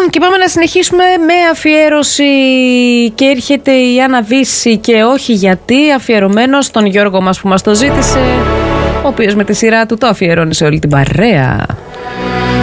Και πάμε να συνεχίσουμε με αφιέρωση. Και έρχεται η Άννα Βύση και όχι γιατί, αφιερωμένο στον Γιώργο μας που μας το ζήτησε, ο οποίος με τη σειρά του το αφιερώνει σε όλη την παρέα.